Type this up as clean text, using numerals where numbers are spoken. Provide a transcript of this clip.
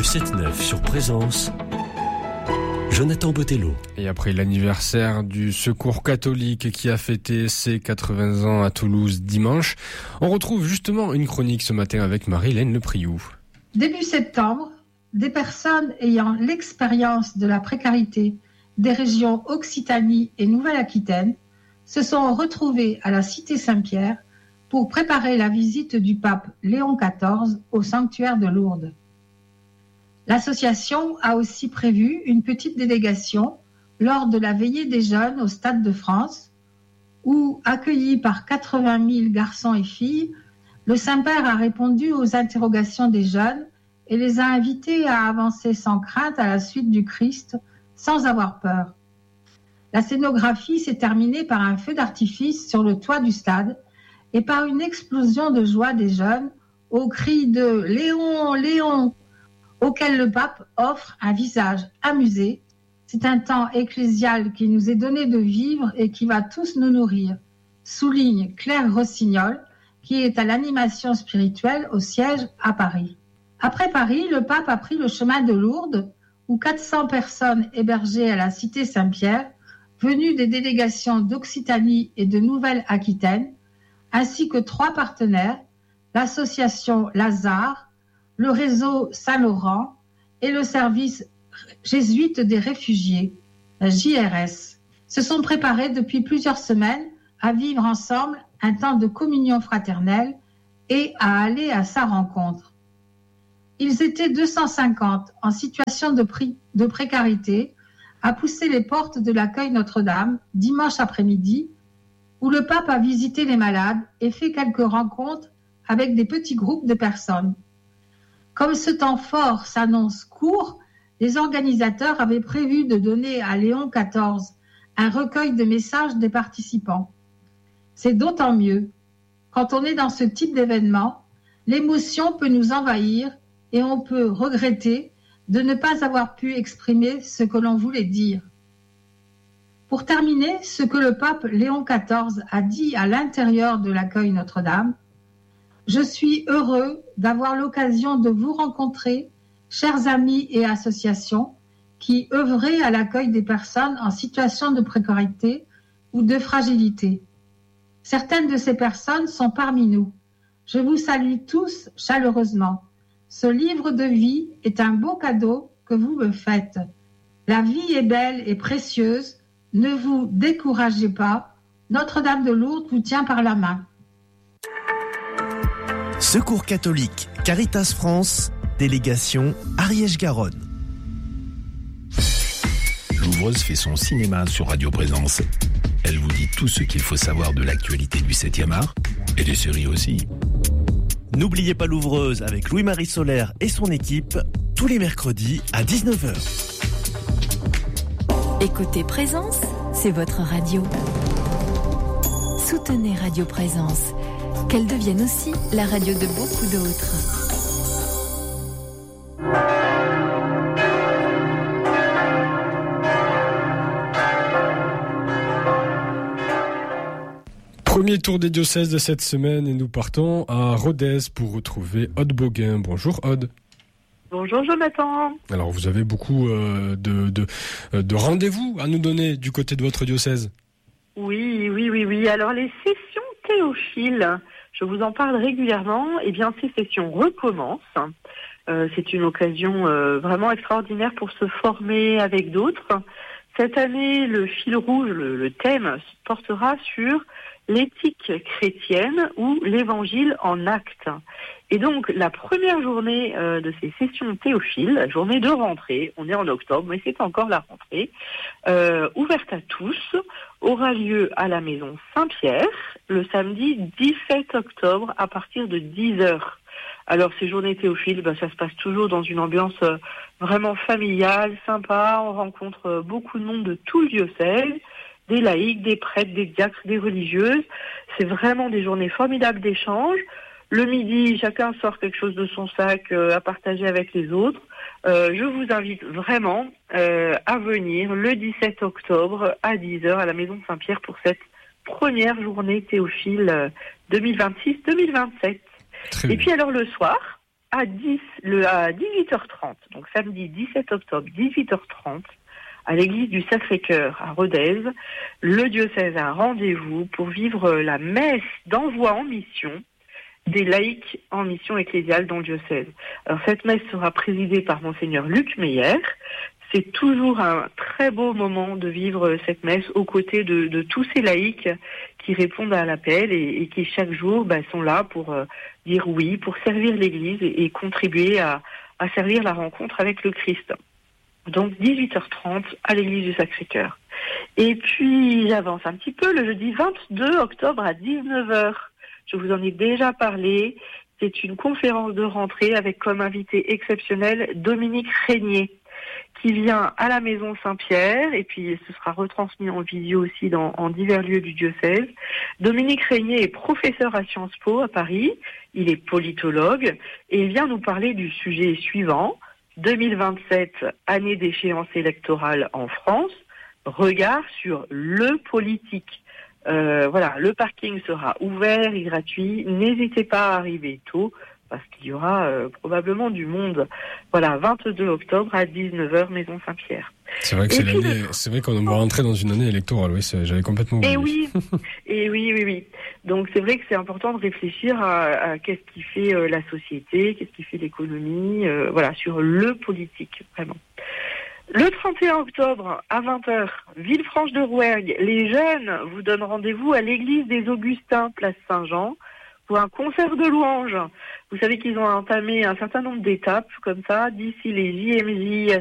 Le 7-9 sur Présence, Jonathan Botello. Et après l'anniversaire du Secours catholique qui a fêté ses 80 ans à Toulouse dimanche, on retrouve justement une chronique ce matin avec Marie-Hélène Lepriou. Début septembre, des personnes ayant l'expérience de la précarité des régions Occitanie et Nouvelle-Aquitaine se sont retrouvées à la Cité Saint-Pierre pour préparer la visite du pape Léon XIV au sanctuaire de Lourdes. L'association a aussi prévu une petite délégation lors de la veillée des jeunes au Stade de France, où, accueilli par 80 000 garçons et filles, le Saint-Père a répondu aux interrogations des jeunes et les a invités à avancer sans crainte à la suite du Christ, sans avoir peur. La scénographie s'est terminée par un feu d'artifice sur le toit du stade et par une explosion de joie des jeunes au cri de « Léon, Léon !» auquel le pape offre un visage amusé. C'est un temps ecclésial qui nous est donné de vivre et qui va tous nous nourrir, souligne Claire Rossignol, qui est à l'animation spirituelle au siège à Paris. Après Paris, le pape a pris le chemin de Lourdes, où 400 personnes hébergées à la Cité Saint-Pierre, venues des délégations d'Occitanie et de Nouvelle-Aquitaine, ainsi que 3 partenaires, l'association Lazare, le réseau Saint-Laurent et le service jésuite des réfugiés, la JRS, se sont préparés depuis plusieurs semaines à vivre ensemble un temps de communion fraternelle et à aller à sa rencontre. Ils étaient 250 en situation de précarité à pousser les portes de l'accueil Notre-Dame dimanche après-midi, où le pape a visité les malades et fait quelques rencontres avec des petits groupes de personnes. Comme ce temps fort s'annonce court, les organisateurs avaient prévu de donner à Léon XIV un recueil de messages des participants. C'est d'autant mieux. Quand on est dans ce type d'événement, l'émotion peut nous envahir et on peut regretter de ne pas avoir pu exprimer ce que l'on voulait dire. Pour terminer, ce que le pape Léon XIV a dit à l'intérieur de l'accueil Notre-Dame: « Je suis heureux d'avoir l'occasion de vous rencontrer, chers amis et associations, qui œuvrez à l'accueil des personnes en situation de précarité ou de fragilité. Certaines de ces personnes sont parmi nous. Je vous salue tous chaleureusement. Ce livre de vie est un beau cadeau que vous me faites. La vie est belle et précieuse. Ne vous découragez pas. Notre-Dame de Lourdes vous tient par la main. » Secours catholique, Caritas France, délégation Ariège-Garonne. L'ouvreuse fait son cinéma sur Radio Présence. Elle vous dit tout ce qu'il faut savoir de l'actualité du 7e art et des séries aussi. N'oubliez pas l'ouvreuse avec Louis-Marie Solaire et son équipe, tous les mercredis à 19h. Écoutez Présence, c'est votre radio. Soutenez Radio Présence, qu'elle devienne aussi la radio de beaucoup d'autres. Premier tour des diocèses de cette semaine et nous partons à Rodez pour retrouver Aude Boguin. Bonjour Aude. Bonjour Jonathan. Alors vous avez beaucoup de rendez-vous à nous donner du côté de votre diocèse. Oui. Alors les sessions Théophile, je vous en parle régulièrement. Eh bien ces sessions recommencent. C'est une occasion vraiment extraordinaire pour se former avec d'autres. Cette année, le fil rouge, le thème portera sur l'éthique chrétienne ou l'évangile en actes. Et donc, la première journée de ces sessions Théophile, la journée de rentrée, on est en octobre, mais c'est encore la rentrée, ouverte à tous, aura lieu à la maison Saint-Pierre, le samedi 17 octobre à partir de 10h. Alors, ces journées Théophile, ça se passe toujours dans une ambiance vraiment familiale, sympa. On rencontre beaucoup de monde de tout le diocèse, des laïcs, des prêtres, des diacres, des religieuses. C'est vraiment des journées formidables d'échange. Le midi, chacun sort quelque chose de son sac à partager avec les autres. Je vous invite vraiment à venir le 17 octobre à 10h à la Maison Saint-Pierre pour cette première journée Théophile 2026-2027. Et puis alors le soir, à 18h30, donc samedi 17 octobre, 18h30, à l'église du Sacré-Cœur à Rodez, le diocèse a un rendez-vous pour vivre la messe d'envoi en mission des laïcs en mission ecclésiale dans le diocèse. Alors cette messe sera présidée par Monseigneur Luc Meyer. C'est toujours un très beau moment de vivre cette messe aux côtés de tous ces laïcs qui répondent à l'appel et qui chaque jour sont là pour dire oui, pour servir l'Église et contribuer à servir la rencontre avec le Christ. Donc 18h30 à l'église du Sacré-Cœur. Et puis j'avance un petit peu, le jeudi 22 octobre à 19h. Je vous en ai déjà parlé. C'est une conférence de rentrée avec comme invité exceptionnel Dominique Régnier, qui vient à la Maison Saint-Pierre, et puis ce sera retransmis en visio aussi en divers lieux du diocèse. Dominique Régnier est professeur à Sciences Po à Paris, il est politologue, et il vient nous parler du sujet suivant, 2027, année d'échéance électorale en France, regard sur le politique. Le parking sera ouvert et gratuit, n'hésitez pas à arriver tôt, parce qu'il y aura probablement du monde. Voilà, 22 octobre à 19h, Maison Saint-Pierre. C'est vrai que c'est vrai qu'on va rentrer dans une année électorale, oui, j'avais complètement oublié. Et oui. Donc c'est vrai que c'est important de réfléchir à qu'est-ce qui fait la société, qu'est-ce qui fait l'économie, sur le politique, vraiment. Le 31 octobre, à 20h, Villefranche de Rouergue, les jeunes vous donnent rendez-vous à l'église des Augustins, place Saint-Jean, pour un concert de louanges. Vous savez qu'ils ont entamé un certain nombre d'étapes, comme ça, d'ici les JMJ